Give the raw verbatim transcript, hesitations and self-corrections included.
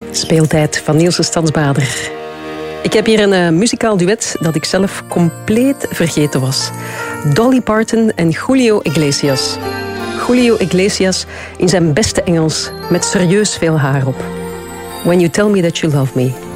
Speeltijd van Niels de Stadsbader. Ik heb hier een uh, muzikaal duet dat ik zelf compleet vergeten was. Dolly Parton en Julio Iglesias. Julio Iglesias in zijn beste Engels met serieus veel haar op. When You Tell Me That You Love Me.